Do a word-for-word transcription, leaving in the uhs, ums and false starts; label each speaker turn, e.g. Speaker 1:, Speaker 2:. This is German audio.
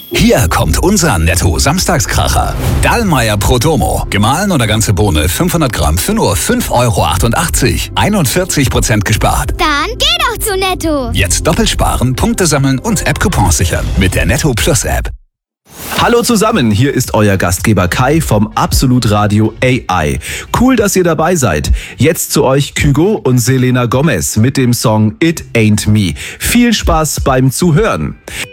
Speaker 1: Hier kommt unser Netto-Samstagskracher. Dallmayr Prodomo. Gemahlen oder ganze Bohne fünfhundert Gramm für nur fünf Euro achtundachtzig. einundvierzig Prozent gespart.
Speaker 2: Dann geh doch zu Netto.
Speaker 1: Jetzt doppelt sparen, Punkte sammeln und App-Coupons sichern mit der Netto Plus App.
Speaker 3: Hallo zusammen, hier ist euer Gastgeber Kai vom Absolut Radio A I. Cool, dass ihr dabei seid. Jetzt zu euch Kygo und Selena Gomez mit dem Song It Ain't Me. Viel Spaß beim Zuhören.